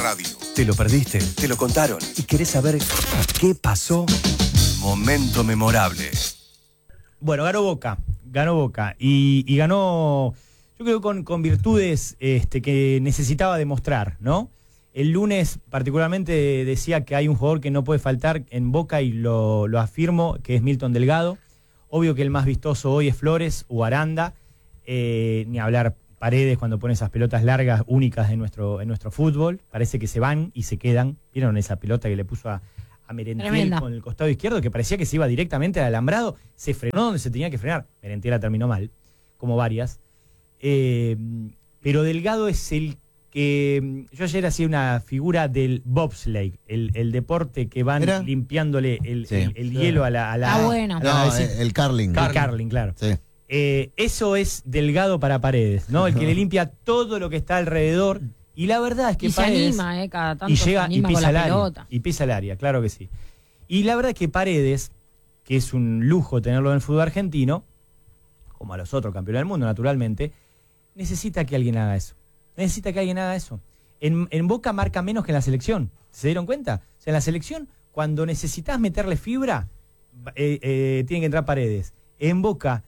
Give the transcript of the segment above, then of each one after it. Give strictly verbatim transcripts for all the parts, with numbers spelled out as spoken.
radio. ¿Te lo perdiste? ¿Te lo contaron? ¿Y querés saber qué pasó? Momento memorable. Bueno, ganó Boca, ganó Boca y, y ganó, yo creo, con, con virtudes este, que necesitaba demostrar, ¿no? El lunes particularmente decía que hay un jugador que no puede faltar en Boca y lo, lo afirmo, que es Milton Delgado. Obvio que el más vistoso hoy es Flores o Aranda, eh, ni hablar Paredes cuando pone esas pelotas largas únicas en nuestro, en nuestro fútbol. Parece que se van y se quedan. ¿Vieron esa pelota que le puso a, a Merentiel Tremenda. Con el costado izquierdo, que parecía que se iba directamente al alambrado? Se frenó donde se tenía que frenar. Merentiel la terminó mal, como varias. Eh, pero Delgado es el que... Yo ayer hacía una figura del bobsleigh, el, el deporte que van ¿Era? limpiándole el, sí. el, el sí. hielo a la... A la ah, bueno. A la, no, el, el curling. El curling, claro. Sí. Eh, eso es Delgado para Paredes, ¿no? El que le limpia todo lo que está alrededor. Y la verdad es que y Paredes... se anima, ¿eh? Cada tanto y llega se anima y pisa con la el área, pelota. y pisa el área, claro que sí. Y la verdad es que Paredes, que es un lujo tenerlo en el fútbol argentino, como a los otros campeones del mundo, naturalmente, necesita que alguien haga eso. Necesita que alguien haga eso. En, en Boca marca menos que en la selección. ¿Se dieron cuenta? O sea, en la selección, cuando necesitas meterle fibra, eh, eh, tienen que entrar Paredes. En Boca,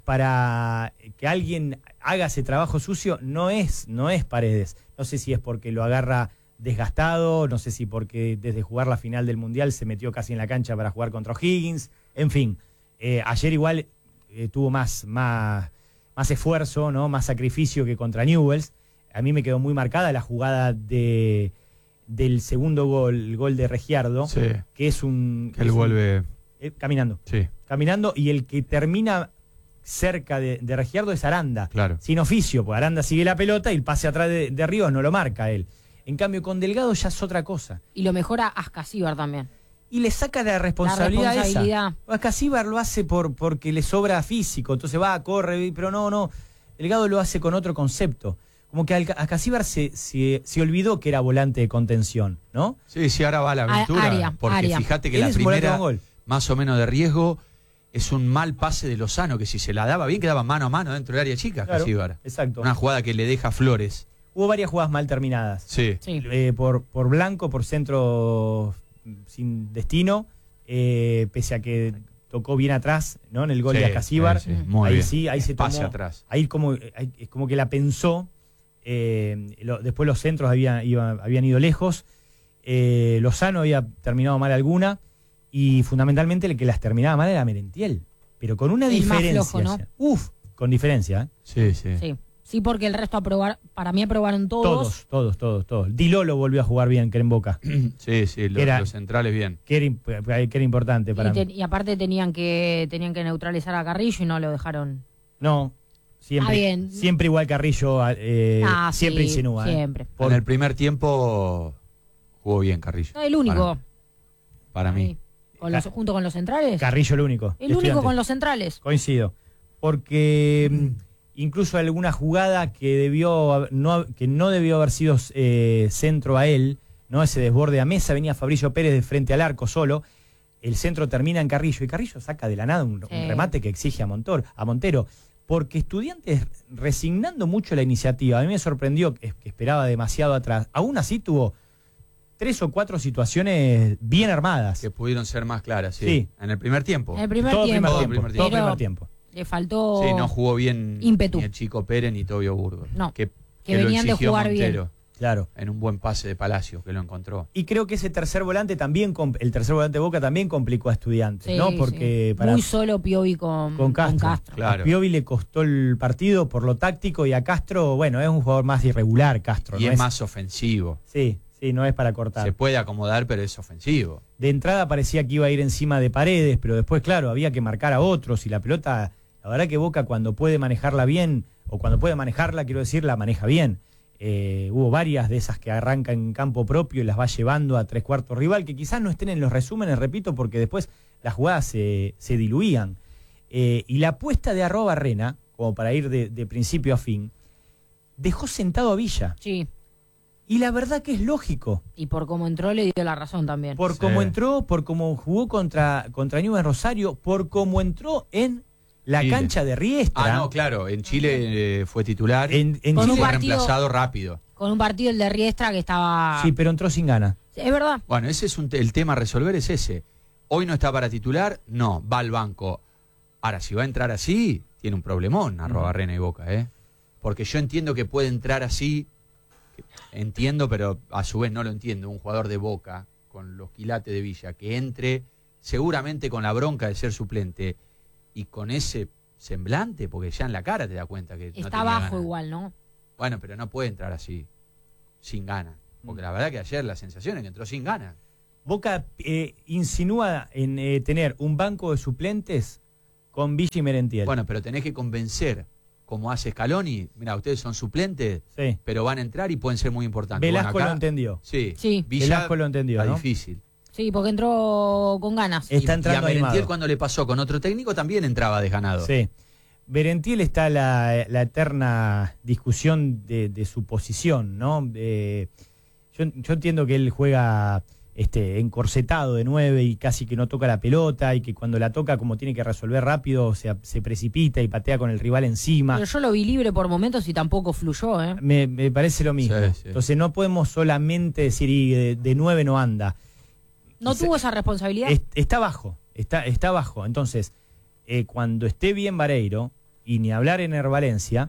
para que alguien haga ese trabajo sucio, no es, no es Paredes. No sé si es porque lo agarra desgastado, no sé si porque desde jugar la final del Mundial se metió casi en la cancha para jugar contra O'Higgins. En fin, eh, ayer igual eh, tuvo más, más, más esfuerzo, ¿no? Más sacrificio que contra Newell's. A mí me quedó muy marcada la jugada de del segundo gol, el gol de Regiardo, sí. que es un... Que él vuelve... Un, eh, caminando. Sí. Caminando, y el que termina cerca de, de Regiardo es Aranda. Claro. Sin oficio, pues Aranda sigue la pelota y el pase atrás de, de Ríos no lo marca él. En cambio, con Delgado ya es otra cosa. Y lo mejora Ascasíbar también. Y le saca la responsabilidad, la responsabilidad. esa. Ascasíbar lo hace por, porque le sobra físico, entonces va, corre, pero no, no. Delgado lo hace con otro concepto. Como que Ascasíbar se, se, se olvidó que era volante de contención, ¿no? Sí, sí, ahora va a la aventura. A, área, porque área. fíjate que Él la es primera, gol. más o menos de riesgo, es un mal pase de Lozano, que si se la daba bien, quedaba mano a mano dentro del área chica, Ascasíbar. Claro, exacto. Una jugada que le deja Flores. Hubo varias jugadas mal terminadas. Sí. sí. Eh, por, por Blanco, por centro sin destino, eh, pese a que tocó bien atrás, ¿no? En el gol sí, de Ascasíbar. Sí, sí. Muy ahí bien. sí, ahí se tomó. Pase atrás. Ahí como, ahí, es como que la pensó. Eh, lo, después los centros había, iba, habían ido lejos. Eh, Lozano había terminado mal alguna. Y fundamentalmente el que las terminaba mal era Merentiel. Pero con una el diferencia. Más flojo, ¿no? Uf, con diferencia. ¿eh? Sí, sí. Sí. Sí, porque el resto aprobar, para mí aprobaron todos. Todos, todos, todos, todos. Dilolo volvió a jugar bien, que era en Boca. Sí, sí, los, era, los centrales bien. Que era, que era importante para y, te, mí. Y aparte tenían que tenían que neutralizar a Carrillo y no lo dejaron. No, siempre, ah, bien. siempre igual Carrillo, eh, ah, siempre sí, insinúa. Siempre. Eh. Por... En el primer tiempo jugó bien Carrillo. No, el único. Para, para mí. Con los, junto con los centrales. Carrillo el único. El único con los centrales. Coincido. Porque mm. incluso alguna jugada que debió no, que no debió haber sido eh, centro a él, ¿no? Ese desborde a Mesa, venía Fabricio Pérez de frente al arco solo. El centro termina en Carrillo y Carrillo saca de la nada un, sí. un remate que exige a, Montor, a Montero. Porque Estudiantes, resignando mucho la iniciativa, a mí me sorprendió que, que esperaba demasiado atrás. Aún así tuvo tres o cuatro situaciones bien armadas. Que pudieron ser más claras, sí. sí. En el primer tiempo. En el primer todo tiempo. Primer tiempo. Todo primer tiempo. Todo primer tiempo. Le faltó Sí, no jugó bien ímpetu. ni el Chico Pérez ni Tobio Burgos. No, que, que, que venían lo de jugar Montero, bien. Claro. En un buen pase de Palacio, que lo encontró. Y creo que ese tercer volante también, el tercer volante de Boca también complicó a Estudiantes, sí, ¿no? Porque sí. para, Muy solo Piovi con, con Castro. Con Castro. Claro. A Piovi le costó el partido por lo táctico y a Castro, bueno, es un jugador más irregular, Castro. Y ¿no? es, es más ofensivo. Sí, sí, no es para cortar. Se puede acomodar, pero es ofensivo. De entrada parecía que iba a ir encima de Paredes, pero después, claro, había que marcar a otros y la pelota, la verdad que Boca cuando puede manejarla bien, o cuando puede manejarla, quiero decir, la maneja bien. Eh, hubo varias de esas que arrancan en campo propio y las va llevando a tres cuartos rival, que quizás no estén en los resúmenes, repito, porque después las jugadas se, se diluían. Eh, y la apuesta de Arroba Barrena, como para ir de, de principio a fin, dejó sentado a Villa. Sí. Y la verdad que es lógico. Y por cómo entró le dio la razón también. Por sí. cómo entró, por cómo jugó contra, contra Newell's Rosario, por cómo entró en La Chile. cancha de Riestra. Ah, no, claro, en Chile eh, fue titular. En, en Con Chile, un fue partido- reemplazado rápido. Con un partido el de Riestra que estaba... sí, pero entró sin ganas. Es verdad. Bueno, ese es un te- el tema a resolver, es ese. Hoy no está para titular, no, va al banco. Ahora, si va a entrar así, tiene un problemón Arrobarrena y Boca, ¿eh? Porque yo entiendo que puede entrar así, entiendo, pero a su vez no lo entiendo, un jugador de Boca, con los quilates de Villa, que entre seguramente con la bronca de ser suplente y con ese semblante, porque ya en la cara te da cuenta que no Está tenía bajo ganas. igual, ¿no? Bueno, pero no puede entrar así, sin ganas. Porque la verdad que ayer la sensación es que entró sin ganas. Boca eh, insinúa en eh, tener un banco de suplentes con Villa y Merentiel. Bueno, pero tenés que convencer, como hace Scaloni, mira, ustedes son suplentes, sí. pero van a entrar y pueden ser muy importantes. Velasco Bueno, acá- lo entendió. Sí, Sí. Villa Velasco lo entendió, está ¿no? difícil. Sí, porque entró con ganas. Está Y- entrando y a Merentiel animado. cuando le pasó con otro técnico también entraba desganado. Sí. Merentiel está la, la eterna discusión de, de su posición, ¿no? Eh, yo, yo entiendo que él juega este, encorsetado de nueve y casi que no toca la pelota y que cuando la toca como tiene que resolver rápido se, se precipita y patea con el rival encima. Pero yo lo vi libre por momentos y tampoco fluyó, ¿eh? Me, me parece lo mismo. Sí, sí. Entonces no podemos solamente decir y de, de nueve no anda. ¿No Y se- tuvo esa responsabilidad? Es- está bajo, está, está bajo. Entonces, eh, cuando esté bien Vareiro, y ni hablar en Valencia,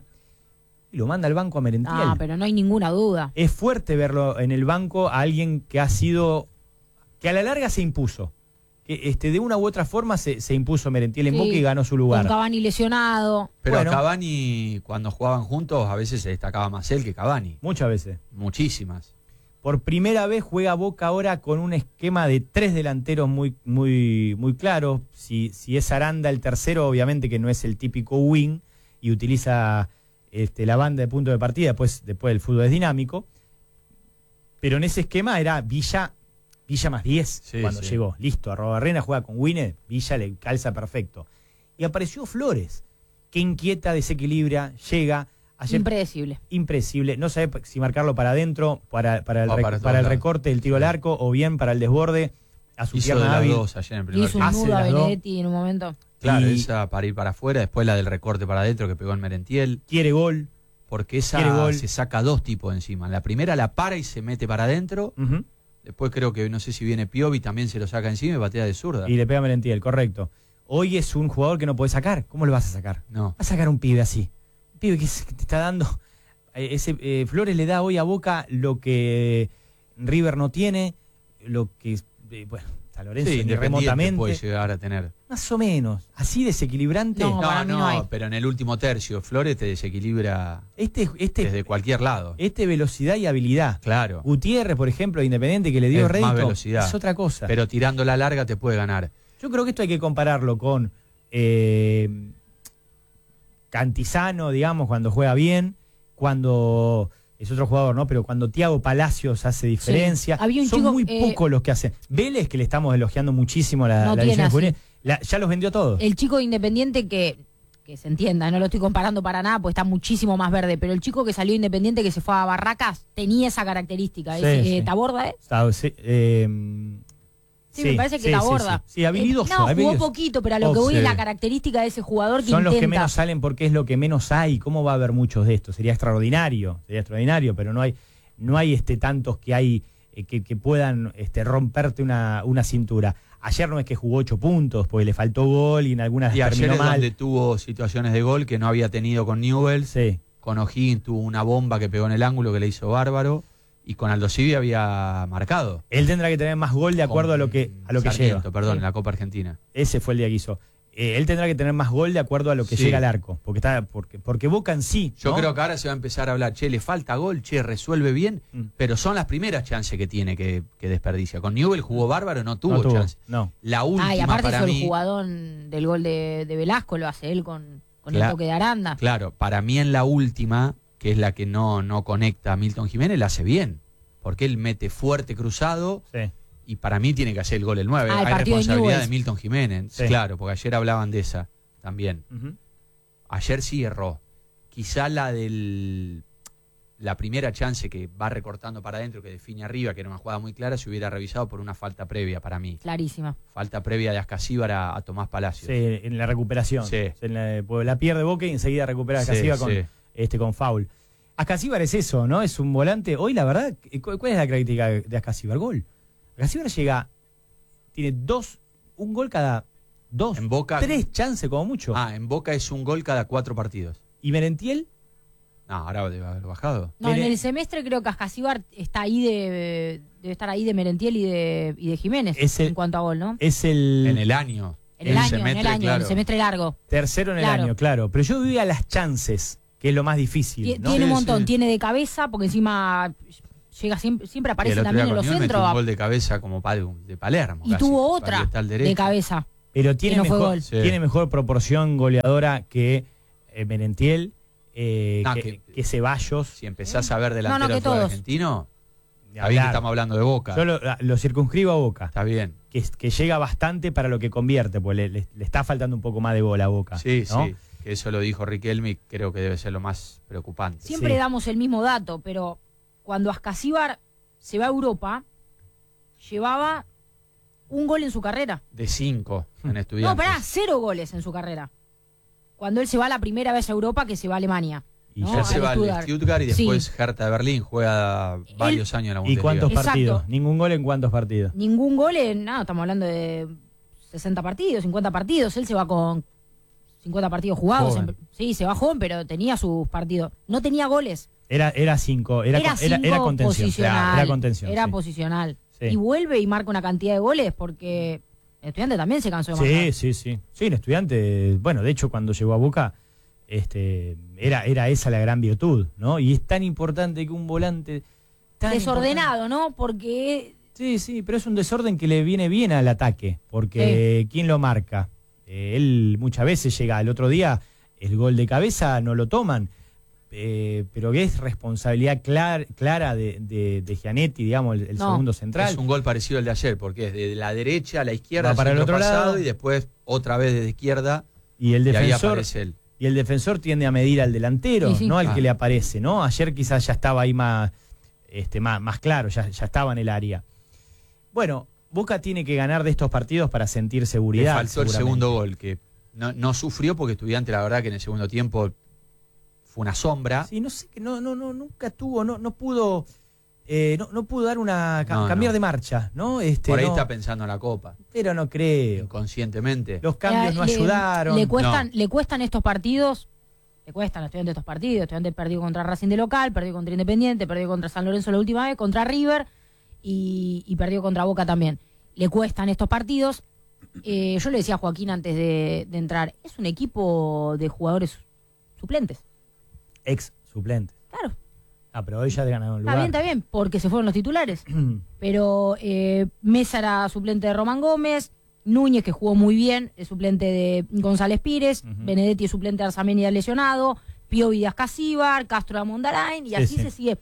lo manda al banco a Merentiel. Ah, pero no hay ninguna duda. Es fuerte verlo en el banco a alguien que ha sido, que a la larga se impuso. Que este, de una u otra forma se, se impuso Merentiel en Sí, Boca y ganó su lugar. Con Cavani lesionado. Pero Bueno. a Cavani, cuando jugaban juntos, a veces se destacaba más él que Cavani. Muchas veces. Muchísimas. Por primera vez juega Boca ahora con un esquema de tres delanteros muy, muy, muy claro. Si, si es Aranda el tercero, obviamente que no es el típico wing y utiliza este, la banda de punto de partida, después, después el fútbol es dinámico. Pero en ese esquema era Villa, Villa más diez Sí, cuando sí. llegó. Listo, Arrobarrena juega con Winner, Villa le calza perfecto. Y apareció Flores, que inquieta, desequilibra, llega. Ayer Impredecible. impredecible, no sabe si marcarlo para adentro, para, para, el, O rec- para para, todos el lados. recorte del tiro al arco, o bien para el desborde, a su Hizo de pierna las hábil. dos ayer en el primer Hizo un hace tiempo. nudo a las dos. Benedetti en un momento. Claro, Y- esa para ir para afuera, después la del recorte para adentro que pegó en Merentiel. Quiere gol. Porque Quiere esa gol. se saca dos tipos encima. La primera la para y se mete para adentro. Ujú. Después creo que, no sé si viene Piovi, también se lo saca encima y batea de zurda. Y le pega a Merentiel, correcto. Hoy es un jugador que no puede sacar. ¿Cómo lo vas a sacar? No. Vas a sacar a un pibe así. Un pibe que, es- que te está dando. eh, Ese, eh, Flores le da hoy a Boca lo que River no tiene, lo que. eh, bueno, San Lorenzo Sí, ni Independiente remotamente. puede llegar a tener. Más o menos. Así desequilibrante. No, para No, mí no, no hay. pero en el último tercio, Flores te desequilibra Este, este, desde cualquier lado. este velocidad y habilidad. Claro. Gutiérrez, por ejemplo, de Independiente, que le dio Es más rédito, velocidad. es otra cosa. Pero tirando la larga te puede ganar. Yo creo que esto hay que compararlo con eh, Cantizano, digamos, cuando juega bien, cuando es otro jugador, ¿no? Pero cuando Thiago Palacios hace diferencia, Sí. Había un son chico, muy eh, pocos los que hacen. Vélez, que le estamos elogiando muchísimo la, No la tiene edición así. juvenil, la- ya los vendió todos. El chico de Independiente que, que se entienda, no lo estoy comparando para nada, pues está muchísimo más verde, pero el chico que salió Independiente, que se fue a Barracas, tenía esa característica. Sí, Ese, sí. eh, ¿Taborda, eh? Está- sí, eh, Sí, me parece que Taborda. Sí, sí. Sí, habilidoso. Eh, no, jugó habilidoso. poquito, pero a lo que Oh, voy sí. es la característica de ese jugador que Son intenta. los que menos salen porque es lo que menos hay. ¿Cómo va a haber muchos de estos? Sería extraordinario, sería extraordinario, pero no hay, no hay este tantos que hay eh, que, que puedan este, romperte una, una cintura. Ayer no es que jugó ocho puntos, porque le faltó gol y en algunas Y ayer terminó es mal. donde tuvo situaciones de gol que no había tenido con Newell's. Sí. Con O'Higgins tuvo una bomba que pegó en el ángulo que le hizo bárbaro. Y con Aldo Civi había marcado. Él tendrá que tener más gol de acuerdo Con a lo que a lo que Sarmiento, llega. perdón, Sí. en la Copa Argentina. Ese fue el día que hizo. Eh, él tendrá que tener más gol de acuerdo a lo que Sí. llega al arco, porque está porque porque Boca en sí. Yo ¿no? creo que ahora se va a empezar a hablar, che, le falta gol, che, resuelve bien, Mm. pero son las primeras chances que tiene que, que desperdicia. Con Newell jugó bárbaro, no tuvo no tuvo, chance. no. La última Ah, y aparte para hizo mí, el jugadón del gol de, de Velasco, lo hace él con, con Cla- el toque de Aranda. claro, para mí en la última, que es la que no, no conecta a Milton Jiménez, la hace bien. Porque él mete fuerte cruzado Sí. y para mí tiene que hacer el gol el nueve. Ah, el Hay partido de responsabilidad de, Newell's. Milton Jiménez. Sí. Claro, porque ayer hablaban de esa también. Ujú. Ayer sí erró. Quizá la del la primera chance que va recortando para adentro, que define arriba, que era una jugada muy clara, se hubiera revisado por una falta previa para mí. Clarísima. Falta previa de Ascasíbar a, a Tomás Palacios. Sí, en la recuperación. Sí. En la, pues la pierde Boca y enseguida recupera a Ascasíbar Sí, con, sí. este, con foul. Ascasíbar es eso, ¿no? Es un volante. Hoy, la verdad, ¿cuál es la crítica de Ascasíbar? Gol. Ascasíbar llega, tiene dos, un gol cada dos, En Boca, tres chances como mucho. Ah, en Boca es un gol cada cuatro partidos. Y Merentiel, No, ahora debe haber bajado. No, en Tiene- el semestre creo que Ascasíbar está ahí de debe estar ahí de Merentiel y de, y de Jiménez Es el- en cuanto a gol, ¿no? es el, En el año. En el, año, en semestre, el año, claro. el semestre largo. tercero en el Claro. año, claro. Pero yo vivía las chances, que es lo más difícil, Tie- ¿no? Tiene un Sí, montón, sí. tiene de cabeza, porque encima llega siempre, siempre Y aparece el otro también día en los con Newell's metió centros. un gol de cabeza como pa- de Palermo. Y casi. tuvo Para otra estar al de derecho. cabeza. Pero tiene, no fue mejor, gol. Sí. tiene mejor proporción goleadora que eh, Merentiel, eh, No, que, que- que Ceballos. Si empezás a ver delantero No, no, que del fútbol todos. argentino, Ni está bien que hablar. estamos hablando de Boca. Yo lo, lo circunscribo a Boca, Está bien. que, que llega bastante para lo que convierte, pues le, le- le está faltando un poco más de gol a Boca. Sí, ¿no? sí. Que eso lo dijo Riquelme y creo que debe ser lo más preocupante. Siempre Sí. damos el mismo dato, pero cuando Ascasíbar se va a Europa, llevaba un gol en su carrera. De cinco en No, Estudiantes. pará, cero goles en su carrera. Cuando él se va la primera vez a Europa, que se va a Alemania. Y No, Ya ya se al va al Stuttgart. Stuttgart y Sí. después Hertha de Berlín juega varios años en la ¿Y Bundesliga. cuántos Exacto. partidos? Ningún gol en cuántos partidos. Ningún gol en, no, estamos hablando de sesenta partidos, cincuenta partidos. Él se va con cincuenta partidos jugados. Joven. en- sí, se va joven, pero tenía sus partidos. No tenía goles. Era, era cinco, era, Era, con- era, cinco era contención. posicional. Era contención. Era sí. posicional. Sí. Y vuelve y marca una cantidad de goles porque el Estudiante también se cansó de marcar. Sí, sí, sí. Sí, el estudiante, bueno, de hecho cuando llegó a Boca, este, era, era esa la gran virtud, ¿no? Y es tan importante que un volante tan Desordenado, ¿no? Porque importante- Sí, sí, pero es un desorden que le viene bien al ataque, porque ¿quién lo marca? Eh, él muchas veces llega, el otro día el gol de cabeza no lo toman, eh, pero que es responsabilidad clar- clara de, de, de Gianetti, digamos, el, el No. segundo central. Es un gol parecido al de ayer, porque es de la derecha a la izquierda, Va para el centro otro pasado, lado. y después otra vez desde izquierda, Y el y ahí defensor aparece él. Y el defensor tiende a medir al delantero, Sí, sí. no al Ah. que le aparece, ¿no? Ayer quizás ya estaba ahí más, este, más, más claro, ya, ya estaba en el área. Bueno, Boca tiene que ganar de estos partidos para sentir Le seguridad. faltó el seguramente. segundo gol, que no, no sufrió porque Estudiante, la verdad, que en el segundo tiempo fue una sombra. Sí, no sé, que no, no, no, nunca tuvo, no, no pudo, eh, no, no pudo dar una, ca- No, cambiar no. de marcha, ¿no? Este, Por ahí no, está pensando en la Copa, pero no creo. inconscientemente. Los cambios Eh, no le- ayudaron. Le cuestan, le cuestan estos partidos, le cuestan a Estudiantes estos partidos. Estudiantes perdió contra Racing de local, perdió contra Independiente, perdió contra San Lorenzo la última vez, contra River y, y perdió contra Boca también. Le cuestan estos partidos. Eh, yo le decía a Joaquín antes de, de entrar, es un equipo de jugadores suplentes. Ex suplente. Claro, Ah, pero hoy ya te ganaron un está lugar. bien, está bien, porque se fueron los titulares. Pero eh, Mesa era suplente de Román Gómez, Núñez, que jugó muy bien, es suplente de González Pires, Ujú. Benedetti es suplente de Arzamendi lesionado, Piovi de Ascasíbar, Castro de Mondarain, y Sí, así sí. se sigue.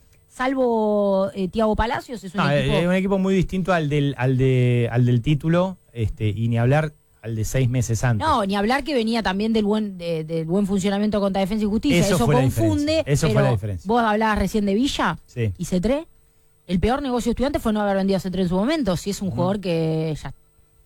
Salvo eh, Tiago Palacios, es un No, equipo... es un equipo muy distinto al del, al de, al del título, este, y ni hablar al de seis meses antes. No, ni hablar que venía también del buen de- del buen funcionamiento contra Defensa y Justicia. Eso Eso, fue la confunde. diferencia. Eso fue pero la diferencia. Vos hablabas recién de Villa Sí. y Cetré. El peor negocio estudiante fue no haber vendido a Cetré en su momento. Si es un Ujú. jugador que ya...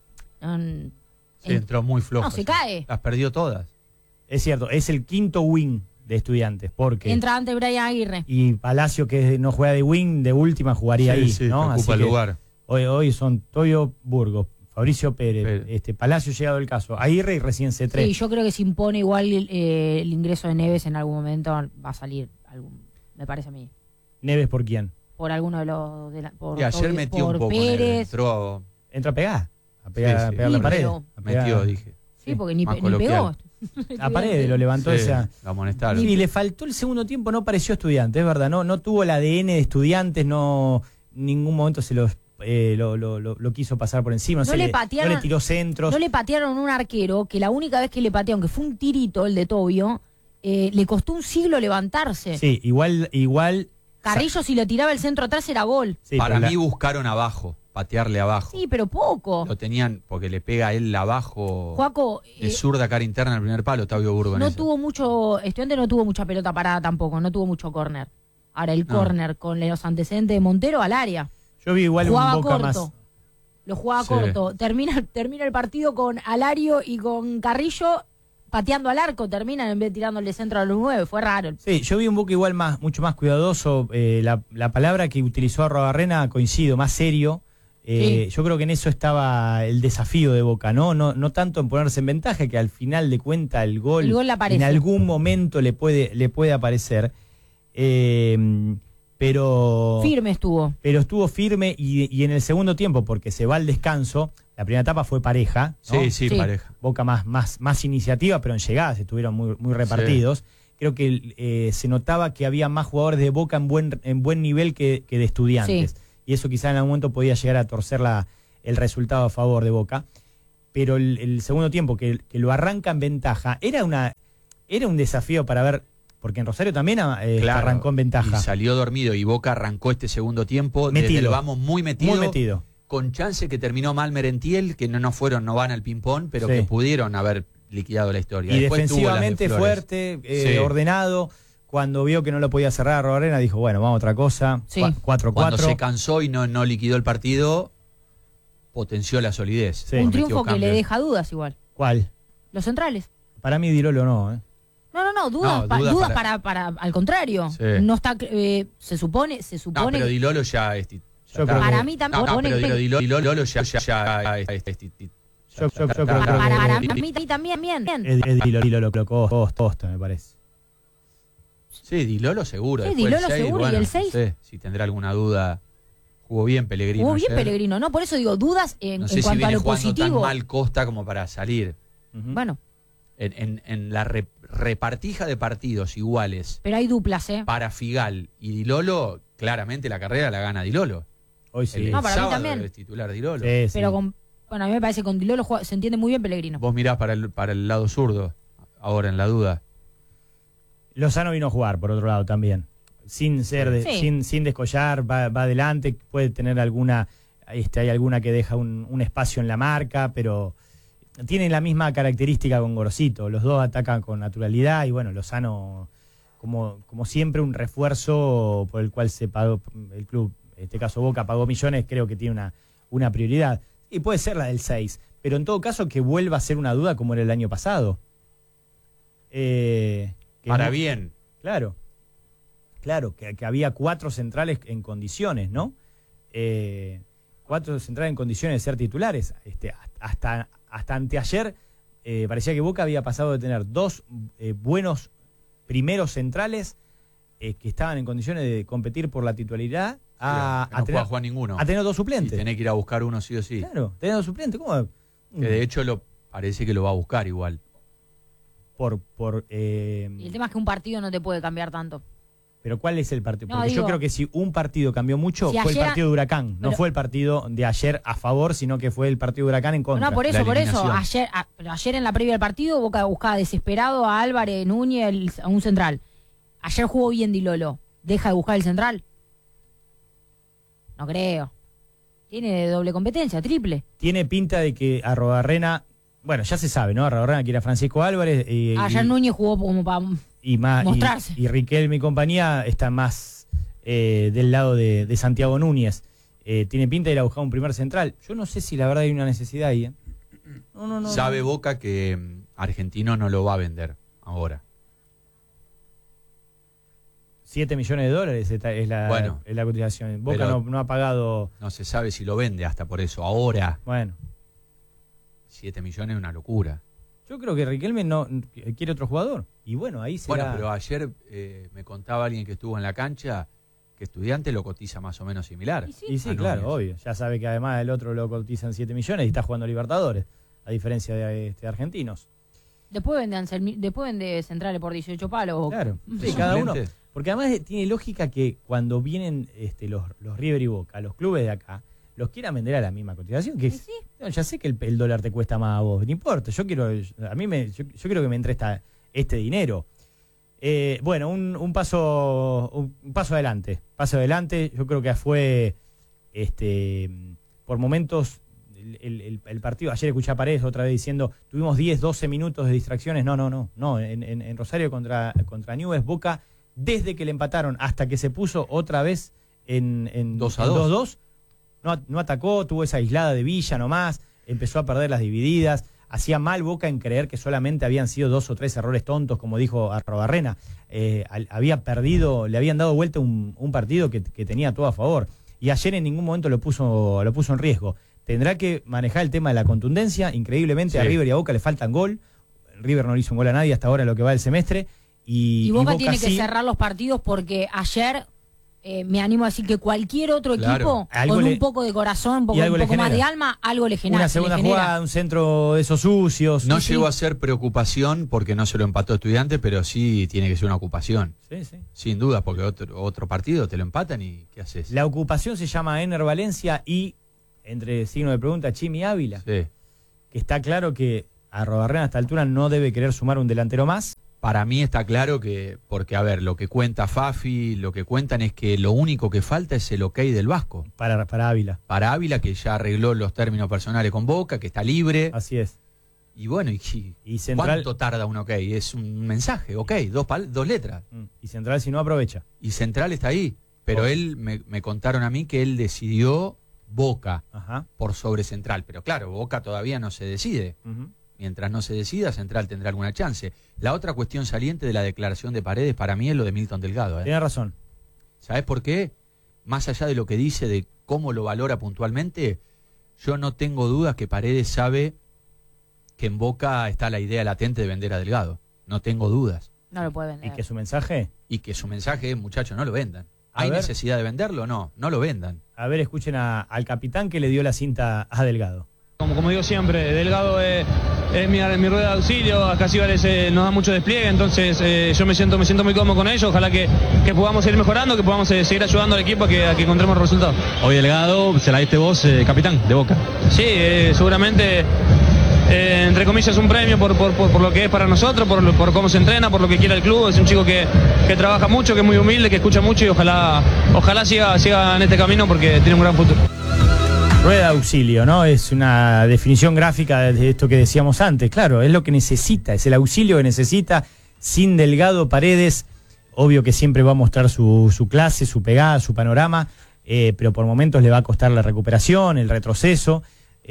no, Sí, entró muy flojo. No, se sí. cae. Las perdió todas. Es cierto, es el quinto wing de Estudiantes, porque entra antes Brian Aguirre. y Palacio, que no juega de wing, de última jugaría Sí, ahí, sí, ¿no? que Así ocupa el que lugar. Hoy, hoy son Toyo Burgos, Fabricio Pérez, Pérez. este Palacio llegado el caso, Aguirre y recién C tres. Sí, yo creo que se impone igual eh, el ingreso de Neves en algún momento. Va a salir, algún, me parece a mí. Neves por quién? Por alguno de los... De la, por, Y ayer por- metió por un poco. en él, Pérez. Entró, Entra a pegar, a pegar, Sí, sí. a pegar la Sí, pared. pero- a pegar- metió, dije. Sí, porque ni, Más pe- ni pegó. coloquial. a pared, lo levantó Sí, esa. lo amonestaron. Y le faltó el segundo tiempo, no pareció Estudiante, es verdad, no, no tuvo el A D N de Estudiantes, no en ningún momento se los eh, lo, lo, lo, lo quiso pasar por encima, no, No se le le, patearon- no le tiró centros. No le patearon un arquero que la única vez que le patearon, que fue un tirito el de Tobio, eh, le costó un siglo levantarse. Sí, igual, igual. Carrillo, si le tiraba el centro atrás, era gol. Sí, Para pero la- mí buscaron abajo, patearle abajo. Sí, pero poco. Lo tenían porque le pega a él abajo Joaco, de eh, zurda cara interna al primer palo, Octavio Burgo. en no esa. tuvo mucho, Estudiante no tuvo mucha pelota parada tampoco, no tuvo mucho córner. Ahora el No. córner con los antecedentes de Montero al área. Yo vi igual Jugaba un Boca corto. más. Lo jugaba Sí. corto. Termina, termina el partido con Alario y con Carrillo pateando al arco. Terminan en vez de tirándole centro a los nueve. Fue raro. Sí, yo vi un Boca igual más, mucho más cuidadoso. Eh, la, la palabra que utilizó Arrobarrena coincido, más serio. Eh, Sí. Yo creo que en eso estaba el desafío de Boca, ¿no? No, no tanto en ponerse en ventaja, que al final de cuenta el gol, El gol le aparece. en algún momento le puede, le puede aparecer. Eh, pero. Firme estuvo. Pero estuvo firme y, y en el segundo tiempo, porque se va al descanso, la primera etapa fue pareja, ¿no? Sí, sí, Sí. pareja. Boca más, más, más iniciativa, pero en llegadas estuvieron muy, muy repartidos. Creo que eh, se notaba que había más jugadores de Boca en buen, en buen nivel que, que de Estudiantes. Sí. Y eso quizá en algún momento podía llegar a torcer la, el resultado a favor de Boca. Pero el, el segundo tiempo, que, que lo arranca en ventaja, era una era un desafío para ver, porque en Rosario también eh, Claro, arrancó en ventaja. Y salió dormido y Boca arrancó este segundo tiempo. Metido. Desde el vamos muy metido. Muy metido. Con chance que terminó mal Merentiel, que no, no fueron, no van al ping-pong, pero Sí. que pudieron haber liquidado la historia. Y Después tuvo las de defensivamente Flores. fuerte, eh, Sí. ordenado. Cuando vio que no lo podía cerrar a Arrobarrena, dijo, bueno, vamos a otra cosa. Sí. cuatro Cuando cuatro. se cansó y no, no liquidó el partido, potenció la solidez. Sí. Un Cometió triunfo que le cambios. deja dudas igual. ¿Cuál? Los centrales. Para mí Dirolo no, ¿eh? No, no, no, dudas, No, pa- dudas dudas para- para, para, al contrario. Sí. No está, eh, se supone, se No, supone. pero Di Lolo ya es... ti- ya Yo está. creo para que- mí también. No, no, supone pero que- Di Lolo, Di Lolo ya, ya, ya es- es- es- ti- ti- Yo- yo- yo creo para, que- para, para Di- mí también, bien. Es, es Dirolo, Dirolo lo costa, costa, me parece. Sí, Di Lolo seguro. Sí, después Di el Lolo seis, seguro, y bueno, el no seis. sé si tendrá alguna duda. Jugó bien Pellegrino Jugó bien ayer. Pellegrino, ¿no? Por eso digo, dudas en, No en sé si cuanto a viene lo jugando tan positivo. mal Costa como para salir. Ujú. Bueno, En, en- en la re- repartija de partidos iguales pero hay duplas, ¿eh? para Figal y Di Lolo, claramente la carrera la gana Di Lolo. Hoy sí. El No, para mí sábado también. es titular Di Lolo. Sí, sí. Pero con, bueno, a mí me parece que con Di Lolo juega- se entiende muy bien Pellegrino. Vos mirás para el, para el lado zurdo, ahora en la duda. Lozano vino a jugar, por otro lado, también. Sin ser de- Sí. sin, sin descollar, va, va adelante, puede tener alguna, este, hay alguna que deja un, un espacio en la marca, pero tiene la misma característica con Gorosito. Los dos atacan con naturalidad y bueno, Lozano, como, como siempre, un refuerzo por el cual se pagó el club, en este caso Boca pagó millones, creo que tiene una, una prioridad. Y puede ser la del seis, pero en todo caso que vuelva a ser una duda como era el año pasado. Eh, que Para no- bien, Claro, claro, que, que había cuatro centrales en condiciones, ¿no? Eh, cuatro centrales en condiciones de ser titulares. Este, hasta, hasta anteayer eh, parecía que Boca había pasado de tener dos eh, buenos primeros centrales eh, que estaban en condiciones de competir por la titularidad a, que a no tener, pueda jugar ninguno. a tener dos Y suplentes. tenés que ir a buscar uno sí o sí. Claro, tener dos suplentes. ¿Cómo? Que de hecho lo parece que lo va a buscar igual. Por, por, eh, Y el tema es que un partido no te puede cambiar tanto. Pero ¿cuál es el partido? No, Porque yo digo- creo que si un partido cambió mucho, Si fue el ayer- partido de Huracán. No pero- fue el partido de ayer a favor, sino que fue el partido de Huracán en contra. No, por la eso, por eso. eliminación. Ayer, a- pero ayer en la previa del partido, Boca buscaba desesperado a Álvarez, Núñez, el- a un central. Ayer jugó bien Di Lolo. ¿Deja de buscar el central? No creo. Tiene doble competencia, triple. Tiene pinta de que Arrobarrena, bueno, ya se sabe, ¿no? Arrobarrena quiere a Francisco Álvarez y, Ayer y, Núñez jugó como para... y más, y- mostrarse. y, Riquelme y compañía está más eh, del lado de, de Santiago Núñez. Eh, tiene pinta de ir a buscar un primer central. Yo no sé si la verdad hay una necesidad ahí. ¿eh? No, no, no. Sabe no. Boca que mm, Argentino no lo va a vender ahora. siete millones de dólares esta- es la, Bueno, es la cotización. Boca pero- no, no ha pagado. No se sabe si lo vende hasta por eso. Ahora, Bueno. siete millones es una locura. Yo creo que Riquelme no quiere otro jugador. Y bueno, ahí será. Bueno, pero ayer eh, me contaba alguien que estuvo en la cancha que Estudiante lo cotiza más o menos similar. Y sí. Y sí, a claro, Núñez. obvio. Ya sabe que además el otro lo cotizan siete millones y está jugando Libertadores, a diferencia de este, argentinos. Después vende, Anselmi- después vende centrales por dieciocho palos. Boca. Claro, ¿De sí, cada uno. suplente? Porque además eh, tiene lógica que cuando vienen este, los, los River y Boca, los clubes de acá, los quieran vender a la misma cotización. Que Y es- sí. no, ya sé que el, el dólar te cuesta más a vos, no importa. Yo quiero, a mí me, yo, yo quiero que me entre esta, este dinero. Eh, bueno, un, un paso un, un paso adelante, paso adelante. Yo creo que fue, este, por momentos, el, el- el partido. Ayer escuché a Paredes otra vez diciendo, tuvimos diez, doce minutos de distracciones. No, no, no, no. En, en- en Rosario contra, contra Newell's, Boca desde que le empataron hasta que se puso otra vez en, en dos a en dos. dos dos, no, no atacó, tuvo esa aislada de Villa nomás, empezó a perder las divididas, hacía mal Boca en creer que solamente habían sido dos o tres errores tontos, como dijo Arrobarrena. Eh, al, había perdido, le habían dado vuelta un, un partido que, que tenía todo a favor. Y ayer en ningún momento lo puso, lo puso en riesgo. Tendrá que manejar el tema de la contundencia. Increíblemente Sí. a River y a Boca le faltan gol. River no le hizo un gol a nadie hasta ahora en lo que va del semestre. Y, Y Boca, y tiene que sí. cerrar los partidos porque ayer eh, me animo a decir que cualquier otro Claro. equipo Algo con le- un poco de corazón, un poco, y algo un le poco más genera. de alma, algo le genera. Una le segunda genera. jugada, un centro de esos sucios. No Sí, llegó sí. a ser preocupación porque no se lo empató Estudiantes, pero sí tiene que ser una ocupación. Sí, sí. Sin duda, porque otro, otro partido te lo empatan y ¿qué haces? La ocupación se llama Ener Valencia y, entre signo de pregunta, Chimi Ávila. Sí. Que está claro que Arrobarrena a esta altura no debe querer sumar un delantero más. Para mí está claro que, porque a ver, lo que cuenta Fafi, lo que cuentan es que lo único que falta es el ok del Vasco. Para, para Ávila. Para Ávila, que ya arregló los términos personales con Boca, que está libre. Así es. Y bueno, y, Y Central, ¿cuánto tarda un ok? Es un mensaje, ok, dos, pal- dos letras. Mm, y Central si no aprovecha. Y Central está ahí. Pero Oh. él, me, me contaron a mí que él decidió Boca Ajá. por sobre Central. Pero claro, Boca todavía no se decide. Ujú. Mientras no se decida, Central tendrá alguna chance. La otra cuestión saliente de la declaración de Paredes para mí es lo de Milton Delgado. ¿eh? Tiene razón. ¿Sabes por qué? Más allá de lo que dice, de cómo lo valora puntualmente, yo no tengo dudas que Paredes sabe que en Boca está la idea latente de vender a Delgado. No tengo dudas. No lo puede ¿Y vender. que su mensaje? Y que su mensaje es, muchachos, no lo vendan. A ¿Hay ver. necesidad de venderlo? No, no lo vendan. A ver, escuchen a- al capitán que le dio la cinta a Delgado. Como, como digo siempre, Delgado es, es mi, mi rueda de auxilio, acá Cibares eh, nos da mucho despliegue, entonces eh, yo me siento me siento muy cómodo con ellos, ojalá que, que podamos seguir mejorando, que podamos eh, seguir ayudando al equipo a que, a que encontremos resultados. Hoy Delgado, se la diste vos, eh, capitán de Boca. Sí, eh, seguramente, eh, entre comillas, un premio por, por, por, por lo que es para nosotros, por, lo- por cómo se entrena, por lo que quiere el club, es un chico que, que trabaja mucho, que es muy humilde, que escucha mucho y ojalá, ojalá siga, siga en este camino porque tiene un gran futuro. Rueda de auxilio, ¿no? Es una definición gráfica de esto que decíamos antes. Claro, es lo que necesita, es el auxilio que necesita. Sin Delgado, Paredes, obvio que siempre va a mostrar su, su clase, su pegada, su panorama, eh, pero por momentos le va a costar la recuperación, el retroceso,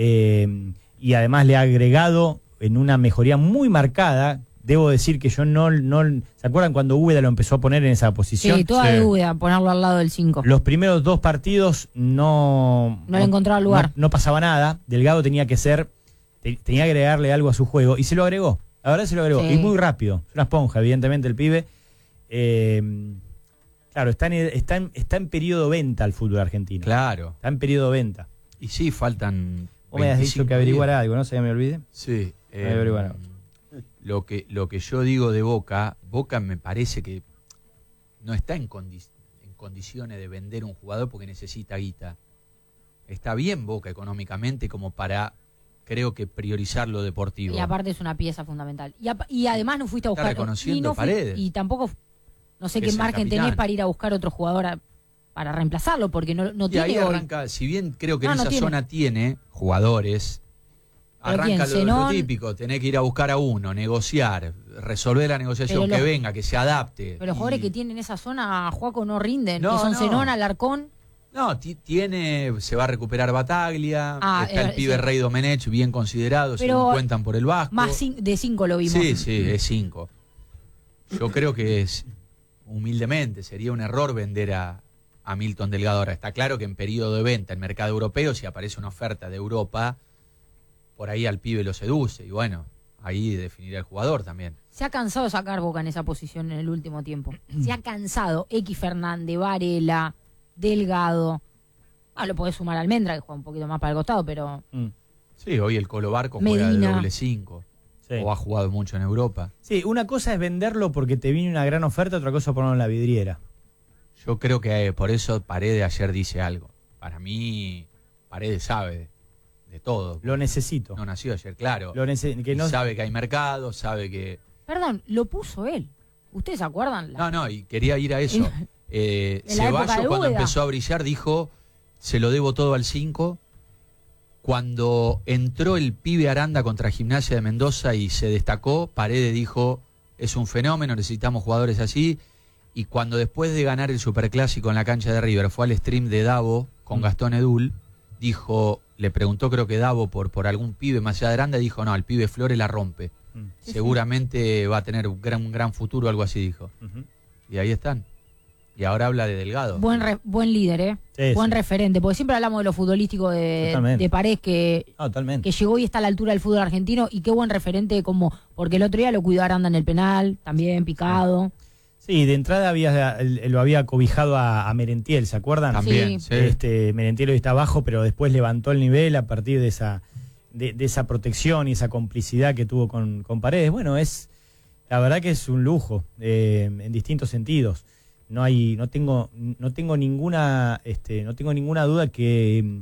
eh, y además le ha agregado en una mejoría muy marcada. Debo decir que yo no, no... ¿Se acuerdan cuando Úbeda lo empezó a poner en esa posición? Sí, toda Sí. duda ponerlo al lado del cinco. Los primeros dos partidos no... No le encontraba lugar. No, no pasaba nada. Delgado tenía que ser... te- tenía que agregarle algo a su juego. Y se lo agregó. La verdad se lo agregó. Sí. Y muy rápido. Es una esponja, evidentemente, el pibe. Eh, claro, está en, está, en, está en periodo venta el fútbol argentino. Claro. Está en periodo venta. Y sí, faltan. Vos me has dicho veinticinco que averiguara días. algo, ¿no? Se me olvide. Sí. Voy a averiguar. lo, que, lo que yo digo de Boca, Boca me parece que no está en, condi- en condiciones de vender un jugador porque necesita guita. Está bien Boca económicamente como para, creo que, priorizar lo deportivo. Y aparte es una pieza fundamental. Y, ap- y además no fuiste a Está buscar... reconociendo y, no fui- Paredes. y tampoco, no sé Que qué es el margen capitán. tenés para ir a buscar otro jugador a- para reemplazarlo, porque no, no Y tiene ahí hoy. arranca, si bien creo que No, en no esa tiene. zona tiene jugadores, ¿Pero arranca quién? lo, lo Zenón. típico, tenés que ir a buscar a uno, negociar, resolver la negociación, Pero que los- venga, que se adapte. Pero los Y- jugadores que tienen esa zona, Juaco, no rinden. No, que son no. Zenón, Alarcón. No, ti- tiene, se va a recuperar Bataglia, Ah, está el eh, pibe sí. Rey Domenech, bien considerado, Pero según cuentan por el Vasco. Más cin- de cinco lo vimos. Sí, sí, es cinco. Yo creo que es, humildemente, sería un error vender a, a Milton Delgado ahora. Está claro que en periodo de venta en mercado europeo, si aparece una oferta de Europa, por ahí al pibe lo seduce. Y bueno, ahí definirá el jugador también. Se ha cansado de sacar Boca en esa posición en el último tiempo. Se ha cansado. X Fernández, Varela, Delgado. Ah, lo podés sumar a Almendra, que juega un poquito más para el costado, pero... Mm, Sí, hoy el Colo Barco juega de Medina. doble cinco. sí. O ha jugado mucho en Europa. Sí, una cosa es venderlo porque te viene una gran oferta, otra cosa es ponerlo en la vidriera. Yo creo que eh, por eso Paredes ayer dice algo. Para mí, Paredes sabe de, de todo. Lo necesito. No nació ayer, claro. Lo nece- que Y no, sabe que hay mercado, sabe que... Perdón, lo puso él. ¿Ustedes se acuerdan? La- No, no, y quería ir a eso. Eh, En la época Ceballos de cuando Úbeda. empezó a brillar dijo, se lo debo todo al cinco. Cuando entró el pibe Aranda contra Gimnasia de Mendoza y se destacó, Paredes dijo, es un fenómeno, necesitamos jugadores así. Y cuando después de ganar el Superclásico en la cancha de River fue al stream de Davo con Mm. Gastón Edul, dijo, le preguntó creo que Davo por, por algún pibe más allá de Aranda, dijo, no, el pibe Flores la rompe. Mm. Seguramente va a tener un gran, un gran futuro, algo así dijo. Ujú. Y ahí están. Y ahora habla de Delgado. Buen, re- buen líder, ¿eh? Sí, buen sí. referente, porque siempre hablamos de lo futbolístico de, Totalmente. de Paredes, que, Ah, totalmente. que llegó y está a la altura del fútbol argentino, y qué buen referente, como porque el otro día lo cuidó Aranda en el penal, también picado. Sí, de entrada había, lo había cobijado a, a Merentiel, ¿se acuerdan? También, Sí. sí. Este, Merentiel hoy está abajo, pero después levantó el nivel a partir de esa, de, de esa protección y esa complicidad que tuvo con, con Paredes. Bueno, es la verdad que es un lujo eh, en distintos sentidos. No hay, no tengo, no tengo ninguna, este, no tengo ninguna duda que mm,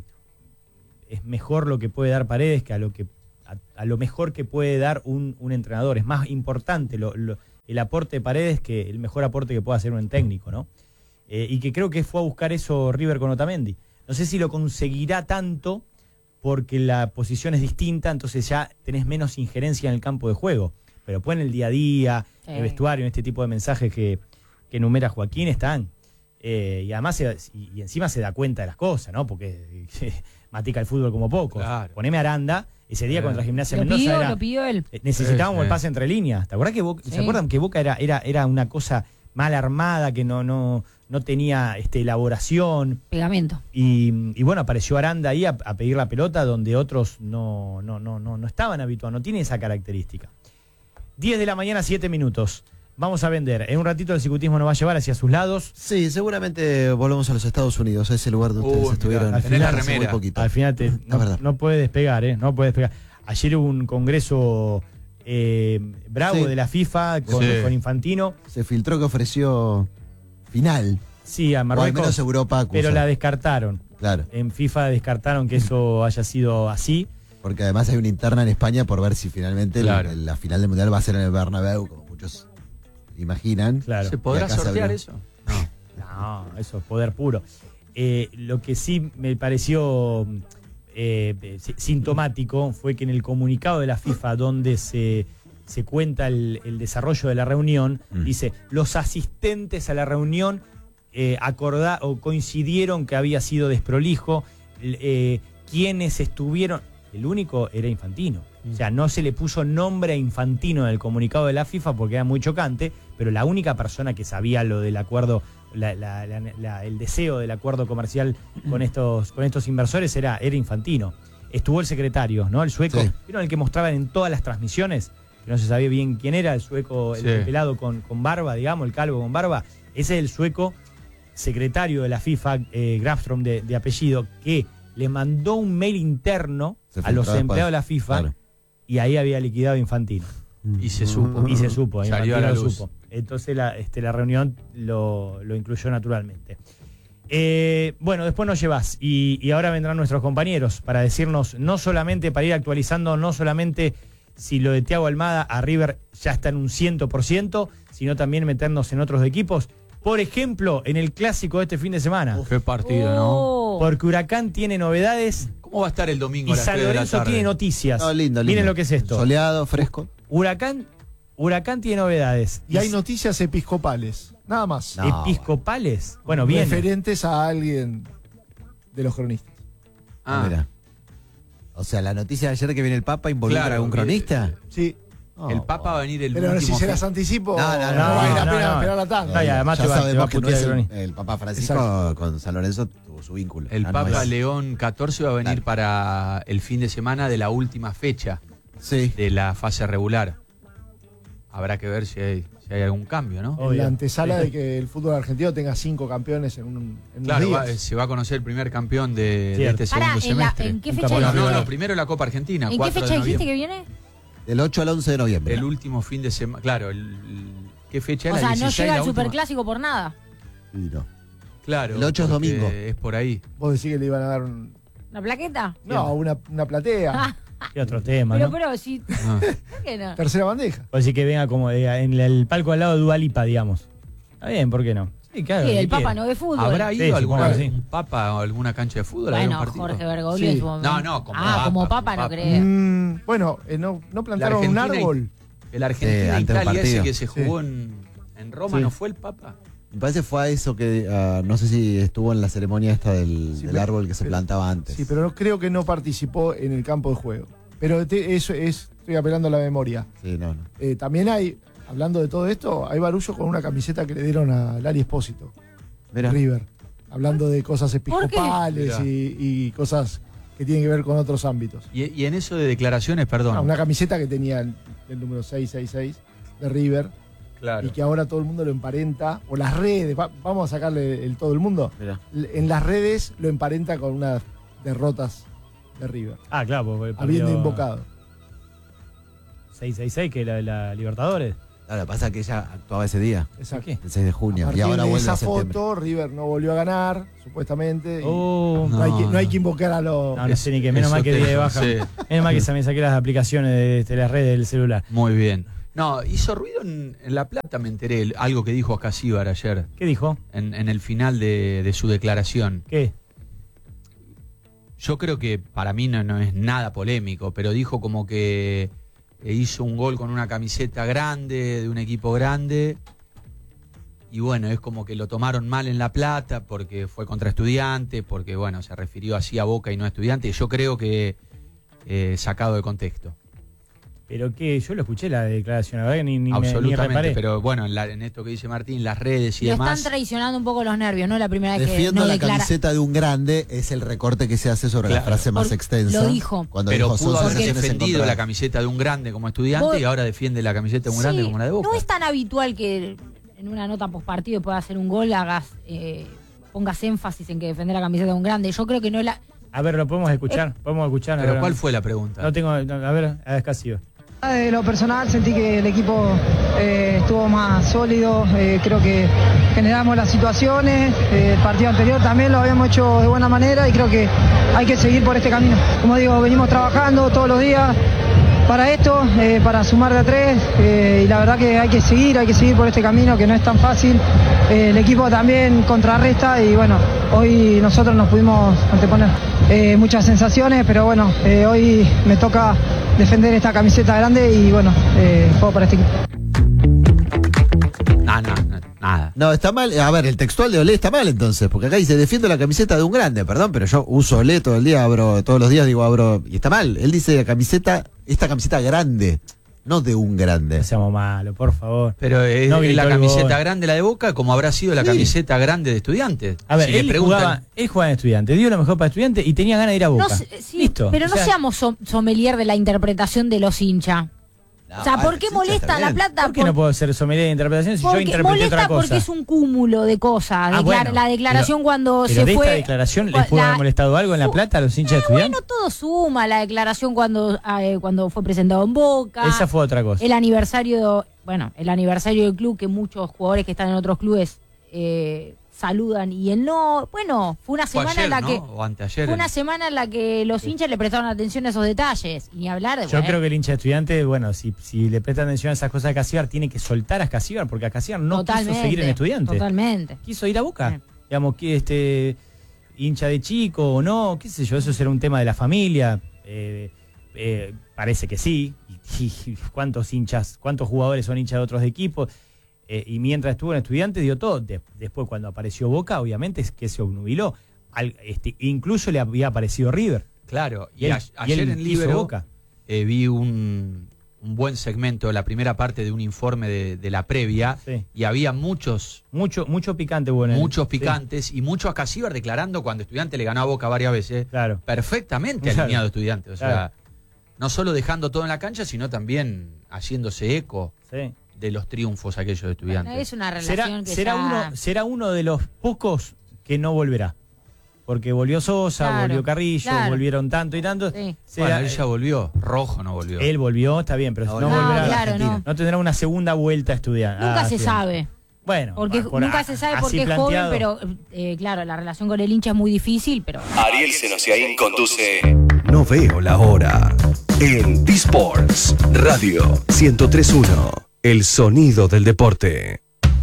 es mejor lo que puede dar Paredes que a lo que a, a lo mejor que puede dar un, un entrenador. Es más importante lo, lo, el aporte de Paredes que el mejor aporte que pueda hacer un técnico, ¿no? Eh, y que creo que fue a buscar eso River con Otamendi. No sé si lo conseguirá tanto porque la posición es distinta, entonces ya tenés menos injerencia en el campo de juego. Pero pues en el día a día, Sí. el vestuario, en este tipo de mensajes que, que enumera Joaquín están. Eh, y además, se, y, y encima se da cuenta de las cosas, ¿no? Porque matica el fútbol como poco. Claro. Poneme a Aranda, ese día Claro. contra Gimnasia Lo Mendoza pidió, era- lo pidió él. eh, necesitábamos Sí, sí. el pase entre líneas. ¿Te acuerdas que Boca, Sí. ¿Se acuerdan que Boca era, era, era una cosa mal armada, que no, no, no tenía este, elaboración? Pegamento. Y, y bueno, apareció Aranda ahí a, a pedir la pelota donde otros no, no, no, no, no estaban habituados, no tiene esa característica. diez de la mañana, siete minutos. Vamos a vender. En un ratito el cicutismo nos va a llevar hacia sus lados. Sí, seguramente volvemos a los Estados Unidos, a ese lugar donde Uy, ustedes estuvieron mirá, al hace final- muy remera. poquito. Al final te, no, verdad. no puede despegar, ¿eh? No puede despegar. Ayer hubo un congreso eh, bravo Sí. de la FIFA con, Sí. con Infantino. Se filtró que ofreció final. Sí, a O al Marruecos. menos Europa acusa. Pero la descartaron. Claro, En FIFA descartaron que eso haya sido así. porque además hay una interna en España por ver si finalmente el- Claro. el- la final del Mundial va a ser en el Bernabéu, como muchos imaginan. Claro. ¿Se podrá Y acá se sortear abrió. eso? No. No, eso es poder puro. Eh, lo que sí me pareció eh, eh, si- sintomático fue que en el comunicado de la FIFA, donde se, se cuenta el, el desarrollo de la reunión, Mm. dice, los asistentes a la reunión eh, acorda- o coincidieron que había sido desprolijo, l- eh, quienes estuvieron, el único era Infantino. O sea, no se le puso nombre a Infantino en el comunicado de la FIFA porque era muy chocante, pero la única persona que sabía lo del acuerdo, la- la- la- la- el deseo del acuerdo comercial con estos, con estos inversores era, era Infantino. Estuvo el secretario, ¿no? El sueco. Sí. ¿Vieron el que mostraban en todas las transmisiones? Que no se sabía bien quién era, el sueco, el, Sí. el pelado con, con barba, digamos, el calvo con barba. Ese es el sueco secretario de la FIFA, eh, Grafstrom de, de apellido, que le mandó un mail interno Se a los filtró empleados de la después, FIFA claro. y ahí había liquidado Infantino. Y se supo. Y se supo, Salió Infantino a la lo luz. supo. Entonces la, este, la reunión lo, lo incluyó naturalmente. Eh, bueno, después nos llevas y, y ahora vendrán nuestros compañeros para decirnos, no solamente, para ir actualizando, no solamente si lo de Thiago Almada a River ya está en un cien por ciento, sino también meternos en otros equipos. Por ejemplo, en el clásico de este fin de semana. Qué partido, ¿no? Oh. Porque Huracán tiene novedades ¿Cómo va a estar el domingo y a las San tres de la Lorenzo tarde? tiene noticias. No, lindo, lindo. Miren lo que es esto. Soleado, fresco. Huracán, Huracán tiene novedades. Y hay noticias episcopales, nada más. No, Episcopales. Bueno, bien. Referentes a alguien de los cronistas. Ah, Mira. O sea, la noticia de ayer que viene el Papa involucra Claro, a algún que- cronista. Sí. No, el Papa va a venir el Pero si último se fin- las anticipo, No, no, no, vale no, la no, pena no. esperar la tanda. No, y además ya te va- te va sabemos a que no putear es el el, cronista. el Papa Francisco Exacto. con San Lorenzo tuvo su vínculo. El Ah, no Papa es- León catorce va a venir Claro. para el fin de semana de la última fecha Sí. de la fase regular. Habrá que ver si hay, si hay algún cambio, ¿no? Obvio. En la antesala Sí. de que el fútbol argentino tenga cinco campeones en, un, en unos Claro, días. va- se va a conocer el primer campeón de, de Cierto. este Pará, segundo ¿en, la- semestre. ¿en qué Un fecha campeonato No, no, dijiste? no, primero la Copa Argentina, ¿En qué cuatro fecha de dijiste noviembre. que viene? Del ocho al once de noviembre. El último fin de semana, claro, el, el- ¿qué fecha O es? sea, la no dieciséis, llega la el última? superclásico por nada. Y no. Claro. El ocho es porque domingo. Es por ahí. Vos decís que le iban a dar un- ¿Una plaqueta? no, una, una platea. Y otro tema, Pero, ¿no? pero, si. Ah. ¿Por qué no? Tercera bandeja. O decir que venga como eh, en el palco al lado de Dua Lipa, digamos. Está bien, ¿por qué no? Sí, claro. Sí, ¿qué el Papa quiere? no ve fútbol. ¿Habrá Sí, ido supongo alguna que sí. un papa o alguna cancha de fútbol? a ver Bueno, un partido? Jorge Bergoglio Sí. en su momento. No, no, como Ah, papa, como como papa no papa. creo. Mm, bueno, eh, no, no plantaron un Argentina y- árbol. El Argentina Sí, ante un Italia ese partido. que se Sí. jugó en, en Roma, Sí. ¿no fue el papa? Me parece fue a eso que, uh, no sé si estuvo en la ceremonia esta del, Sí, del pero- árbol que se pero- plantaba antes. Sí, pero no, creo que no participó en el campo de juego. Pero te- eso es, estoy apelando a la memoria. Sí, no, no. Eh, también hay, hablando de todo esto, hay barullo con una camiseta que le dieron a Lali Espósito, Mira. River. Hablando de cosas ¿Por qué? episcopales Mirá. y, y cosas que tienen que ver con otros ámbitos. Y, y en eso de declaraciones, perdón. Ah, una camiseta que tenía el, el número seis seis seis de River Claro. y que ahora todo el mundo lo emparenta, o las redes, va- vamos a sacarle el todo el mundo, Mira. L- en las redes lo emparenta con unas derrotas de River, Ah, claro, porque habiendo perdió invocado. seis seis seis, que es la de la Libertadores. Claro, lo que pasa es que ella actuaba ese día, Exacto. ¿Qué? el seis de A junio, y partir ahora de vuelve esa a septiembre. foto, River no volvió a ganar, supuestamente. y Oh, no, hay que, No, no hay no. que invocar a los. no, no sé ni qué. Menos Eso mal que te- día de baja. sí. Menos mal que se me saqué las aplicaciones de, de las redes del celular. Muy bien. No, hizo ruido en, en La Plata, me enteré, algo que dijo Ascasíbar ayer, ¿Qué dijo? en, en el final de, de su declaración. ¿Qué? Yo creo que para mí no, no es nada polémico, pero dijo como que hizo un gol con una camiseta grande, de un equipo grande, y bueno, es como que lo tomaron mal en La Plata porque fue contra Estudiantes, porque bueno, se refirió así a Boca y no a Estudiantes, yo creo que eh, sacado de contexto. Pero que yo lo escuché la declaración, la verdad que ni, ni, me, ni Absolutamente, reparé. pero bueno, en, la- en esto que dice Martín, las redes y Le demás. están traicionando un poco los nervios, ¿no? La primera vez que Defiendo no la declara. camiseta de un grande, es el recorte que se hace sobre la Claro. frase más Por- extensa. lo dijo. Cuando Pero dijo, pudo "Son haber sensaciones defendido la encontradas". camiseta de un grande como Estudiante Vos- y ahora defiende la camiseta de un grande Sí, como la de Boca. No es tan habitual que en una nota postpartido puedas hacer un gol, hagas, eh, pongas énfasis en que defender la camiseta de un grande. Yo creo que no es la. A ver, lo podemos escuchar. Podemos escuchar. a Pero ver. ¿cuál fue la pregunta? No tengo. no, a ver, a Escasio. De lo personal sentí que el equipo eh, estuvo más sólido, eh, creo que generamos las situaciones, eh, el partido anterior también lo habíamos hecho de buena manera y creo que hay que seguir por este camino. Como digo, venimos trabajando todos los días para esto, eh, para sumar de a tres eh, y la verdad que hay que seguir, hay que seguir por este camino que no es tan fácil. Eh, el equipo también contrarresta y bueno, hoy nosotros nos pudimos anteponer eh, muchas sensaciones, pero bueno, eh, hoy me toca defender esta camiseta grande y bueno, eh, juego para este equipo. No, no, no, nada. No, está mal. A ver, el textual de Olé está mal entonces, porque acá dice, defiendo la camiseta de un grande, perdón, pero yo uso Olé todo el día, abro, todos los días digo abro, y está mal. Él dice la camiseta, esta camiseta grande, no de un grande. No seamos malos, por favor. Pero es, No es gritó la el camiseta gol. grande la de Boca, como habrá sido la Sí. camiseta grande de Estudiantes. A ver, Si le él, preguntan- jugaba, él jugaba en Estudiante, dio lo mejor para Estudiante y tenía ganas de ir a Boca. No sé, sí, Listo. pero O no sea, seamos som- sommelier de la interpretación de los hinchas. No, o sea, ¿por vale, qué sí, molesta está la bien. plata? ¿Por qué no puedo ser sommelier de interpretación si yo Porque interpreté molesta otra cosa? porque es un cúmulo de cosas. Ah, Declar- bueno, la declaración pero- cuando Pero se de fue. esta declaración, ¿les cua- pudo la- haber molestado algo en La Plata a los hinchas de Ah, Estudiantes? bueno, todo suma. La declaración cuando, eh, cuando fue presentado en Boca. Esa fue otra cosa. El aniversario, bueno, el aniversario del club que muchos jugadores que están en otros clubes eh, saludan y él no. Bueno, fue una Fue semana ayer, en la ¿no? que O anteayer. fue una semana en la que los hinchas le prestaron atención a esos detalles y ni hablar de. Yo creo que el hincha de Estudiante, bueno, si, si le presta atención a esas cosas de Casíbar, tiene que soltar a Casíbar, porque a Casíbar no quiso seguir en Estudiante. Totalmente. Quiso ir a Boca. Sí. Digamos, que este hincha de chico o no, qué sé yo, eso será un tema de la familia. Eh, eh, parece que sí. Y, y cuántos hinchas, cuántos jugadores son hinchas de otros equipos. Eh, y mientras estuvo en Estudiantes dio todo. De- después cuando apareció Boca, obviamente es que se obnubiló. Al- este, incluso le había aparecido River. Claro, y, Y él- a- y ayer él en hizo Libero Boca. eh, vi un, un buen segmento, la primera parte de un informe de, de la previa, Sí. y había muchos Mucho, mucho picante bueno. en- muchos sí, picantes y mucho Ascasíbar declarando cuando Estudiante le ganó a Boca varias veces. claro. Perfectamente Claro. alineado Estudiante. O sea, Claro. no solo dejando todo en la cancha, sino también haciéndose eco Sí. de los triunfos aquellos de Estudiantes. Es una relación Será, que será, ya- uno, será uno de los pocos que no volverá. Porque volvió Sosa, Claro, volvió Carrillo, claro. volvieron tanto y tanto. Sí. Será- Bueno, él ya volvió. Rojo no volvió. él volvió, está bien, pero No, no, no, volverá. claro, no. No tendrá una segunda vuelta a estudiar. Nunca a se estudiar. sabe. Bueno, Porque por- nunca a- se sabe así porque es planteado. joven, pero eh, claro, la relación con el hincha es muy difícil, pero Ariel Senosiaín conduce No veo la hora en B-Sports Radio ciento tres punto uno. El sonido del deporte.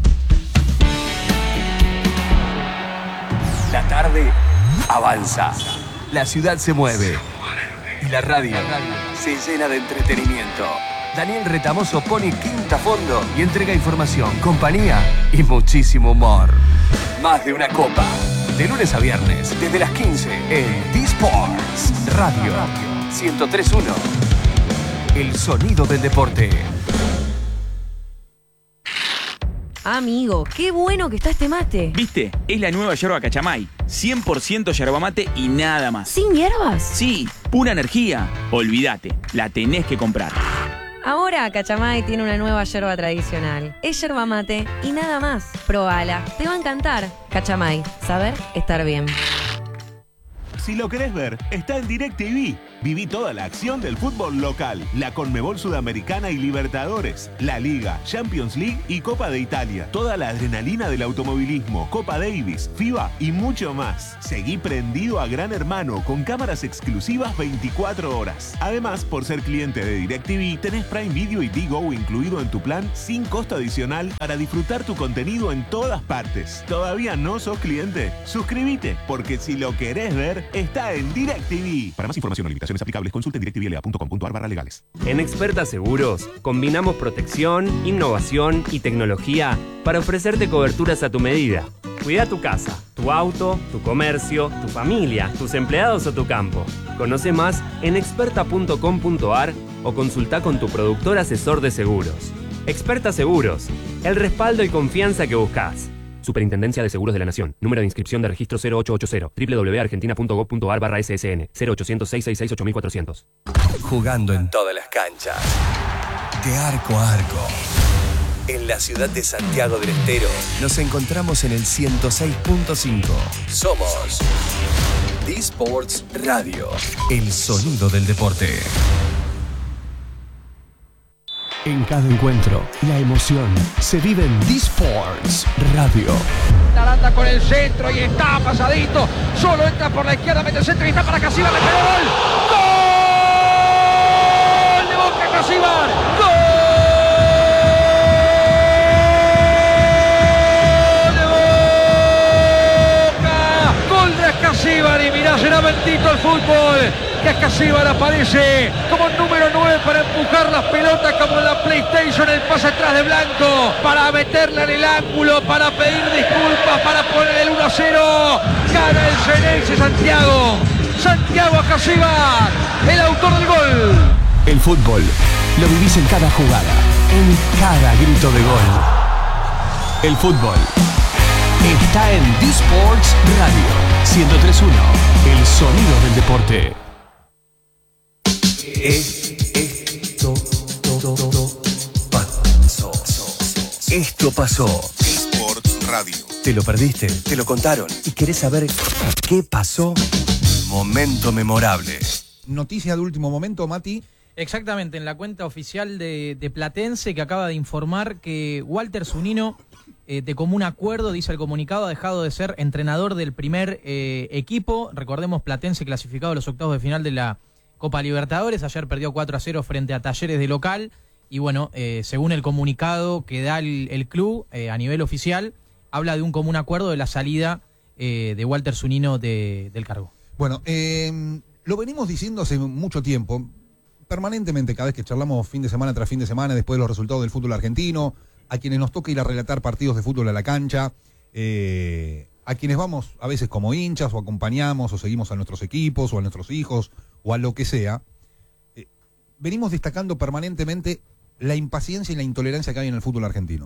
La tarde avanza. La ciudad se mueve. Y la radio se llena de entretenimiento. Daniel Retamoso pone quinta a fondo y entrega información, compañía y muchísimo humor. Más de una copa. De lunes a viernes, desde las quince, en D-Sports Radio ciento tres punto uno. El sonido del deporte. Amigo, qué bueno que está este mate. ¿Viste? Es la nueva yerba Cachamay. cien por ciento yerba mate y nada más. ¿Sin hierbas? Sí, pura energía. Olvídate, la tenés que comprar. Ahora Cachamay tiene una nueva yerba tradicional. Es yerba mate y nada más. Probala, te va a encantar. Cachamay, saber estar bien. Si lo querés ver, está en DirecTV. Viví toda la acción del fútbol local, la Conmebol Sudamericana y Libertadores, la Liga, Champions League y Copa de Italia. Toda la adrenalina del automovilismo, Copa Davis, FIBA y mucho más. Seguí prendido a Gran Hermano con cámaras exclusivas veinticuatro horas. Además, por ser cliente de DirecTV, tenés Prime Video y Digo incluido en tu plan sin costo adicional para disfrutar tu contenido en todas partes. ¿Todavía no sos cliente? Suscríbete, porque si lo querés ver, está en DirecTV. Para más información o limitaciones aplicables, consulte en directvla punto com punto ar barra legales. En Experta Seguros, combinamos protección, innovación y tecnología para ofrecerte coberturas a tu medida. Cuida tu casa, tu auto, tu comercio, tu familia, tus empleados o tu campo. Conoce más en experta punto com punto ar o consulta con tu productor asesor de seguros. Experta Seguros, el respaldo y confianza que buscas. Superintendencia de Seguros de la Nación. Número de inscripción de registro cero ocho ocho cero. doble u doble u doble u punto argentina punto gob punto ar barra ese ese ene. cero ochocientos, seiscientos sesenta y seis, ocho mil cuatrocientos. Jugando en todas las canchas. De arco a arco. En la ciudad de Santiago del Estero nos encontramos en el ciento seis punto cinco. Somos D-Sports Radio. El sonido del deporte. En cada encuentro, la emoción se vive en D-Sports Radio. Aranda con el centro y está pasadito. Solo entra por la izquierda, mete el centro y está para Casíbar. Le pegó gol. ¡Gol! De Boca Casíbar. ¡Gol! De Boca. Gol de Casíbar. Y mirá, será bendito el fútbol. Que Casíbar aparece como número nueve para empujar las pelotas como en la PlayStation, el pase atrás de Blanco, para meterla en el ángulo, para pedir disculpas, para poner el uno a cero. Gana el Xeneize Santiago. Santiago Casíbar, el autor del gol. El fútbol lo vivís en cada jugada, en cada grito de gol. El fútbol está en D-Sports Radio ciento tres punto uno, el sonido del deporte. Esto, todo, todo, pasó. Esto pasó. D-Sports Radio. ¿Te lo perdiste? ¿Te lo contaron? ¿Y querés saber qué pasó? Momento memorable. Noticia de último momento, Mati. Exactamente, en la cuenta oficial de, de Platense, que acaba de informar que Walter Zunino, eh, de común acuerdo, dice el comunicado, ha dejado de ser entrenador del primer eh, equipo. Recordemos, Platense clasificado a los octavos de final de la Copa Libertadores. Ayer perdió cuatro a cero frente a Talleres de local. Y bueno, eh, según el comunicado que da el, el club eh, a nivel oficial, habla de un común acuerdo de la salida eh, de Walter Zunino de, del cargo. Bueno, eh, lo venimos diciendo hace mucho tiempo, permanentemente, cada vez que charlamos fin de semana tras fin de semana, después de los resultados del fútbol argentino, a quienes nos toca ir a relatar partidos de fútbol a la cancha, eh, a quienes vamos a veces como hinchas o acompañamos o seguimos a nuestros equipos o a nuestros hijos o a lo que sea, eh, venimos destacando permanentemente la impaciencia y la intolerancia que hay en el fútbol argentino.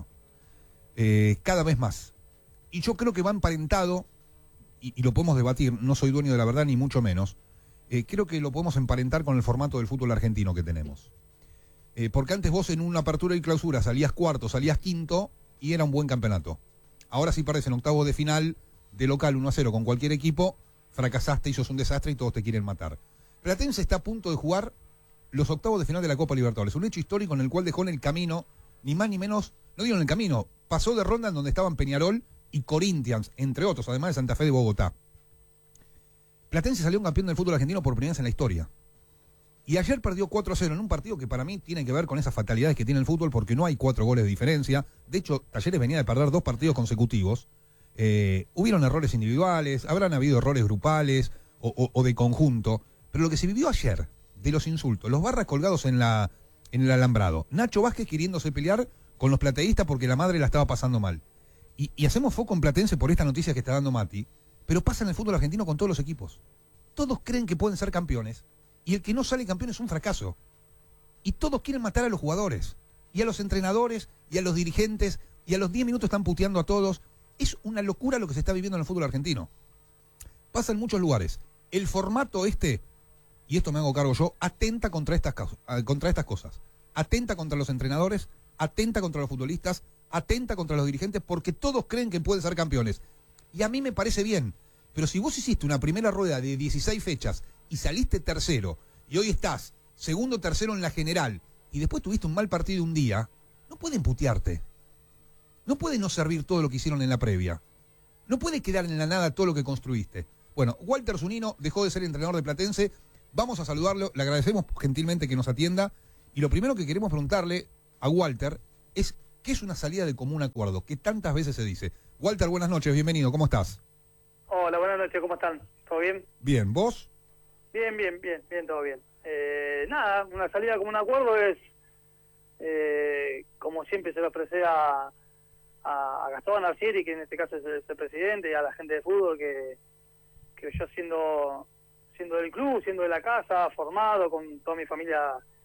Eh, cada vez más. Y yo creo que va emparentado, y, y lo podemos debatir, no soy dueño de la verdad ni mucho menos, eh, creo que lo podemos emparentar con el formato del fútbol argentino que tenemos. Eh, porque antes vos en una apertura y clausura salías cuarto, salías quinto y era un buen campeonato. Ahora si perdés en octavos de final de local uno a cero con cualquier equipo, fracasaste y sos un desastre y todos te quieren matar. Platense está a punto de jugar los octavos de final de la Copa Libertadores, un hecho histórico en el cual dejó en el camino, ni más ni menos, no digo en el camino, pasó de ronda en donde estaban Peñarol y Corinthians, entre otros, además de Santa Fe de Bogotá. Platense salió un campeón del fútbol argentino por primera vez en la historia. Y ayer perdió cuatro a cero en un partido que para mí tiene que ver con esas fatalidades que tiene el fútbol, porque no hay cuatro goles de diferencia. De hecho, Talleres venía de perder dos partidos consecutivos. Eh, hubieron errores individuales, habrán habido errores grupales o, o, o de conjunto. Pero lo que se vivió ayer, de los insultos, los barras colgados en la, en el alambrado. Nacho Vázquez queriéndose pelear con los plateístas porque la madre la estaba pasando mal. Y, y hacemos foco en Platense por esta noticia que está dando Mati, pero pasa en el fútbol argentino con todos los equipos. Todos creen que pueden ser campeones y el que no sale campeón es un fracaso. Y todos quieren matar a los jugadores, y a los entrenadores, y a los dirigentes, y a los diez minutos están puteando a todos. Es una locura lo que se está viviendo en el fútbol argentino. Pasa en muchos lugares. El formato este, y esto me hago cargo yo, atenta contra estas, contra estas cosas. Atenta contra los entrenadores, atenta contra los futbolistas, atenta contra los dirigentes, porque todos creen que pueden ser campeones. Y a mí me parece bien, pero si vos hiciste una primera rueda de dieciséis fechas y saliste tercero, y hoy estás segundo, tercero en la general, y después tuviste un mal partido un día, no pueden putearte. No puede no servir todo lo que hicieron en la previa. No puede quedar en la nada todo lo que construiste. Bueno, Walter Zunino dejó de ser entrenador de Platense. Vamos a saludarlo, le agradecemos gentilmente que nos atienda. Y lo primero que queremos preguntarle a Walter es ¿qué es una salida de común acuerdo? Que tantas veces se dice. Walter, buenas noches, bienvenido, ¿cómo estás? Hola, buenas noches, ¿cómo están? ¿Todo bien? Bien, ¿vos? Bien, bien, bien, bien, todo bien. Eh, nada, una salida de común acuerdo es, eh, como siempre se lo ofrece a, a, a Gastón Arcieri, que en este caso es el, es el presidente, y a la gente de fútbol, que, que yo siendo, siendo del club, siendo de la casa, formado, con toda mi familia